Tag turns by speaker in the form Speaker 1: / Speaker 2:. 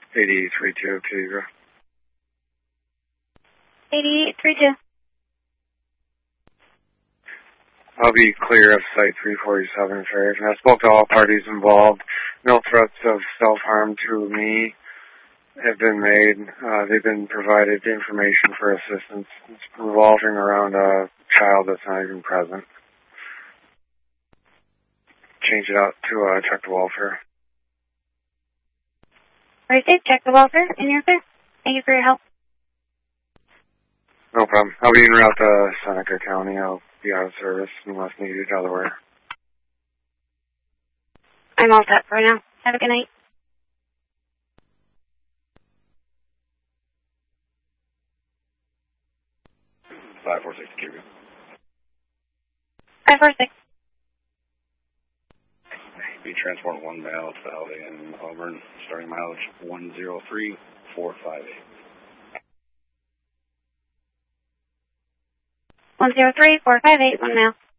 Speaker 1: 8832 Tegra.
Speaker 2: 8832.
Speaker 1: I'll be clear of Site 347 Fairhaven. I spoke to all parties involved. No threats of self-harm to me have been made. They've been provided information for assistance. It's revolving around a child that's not even present. Change it out to check the welfare.
Speaker 2: Received. Check the welfare and you're clear. Thank you for your help.
Speaker 1: No problem. I'll be en route to Seneca County. I'll be out of service unless needed elsewhere.
Speaker 2: I'm all set for now. Have a good night.
Speaker 3: Five 4-6 Cuba.
Speaker 2: 546.
Speaker 3: Be transport 1 mile to Valley in Auburn, starting mileage 103,458.
Speaker 2: 103,458, 1 mile.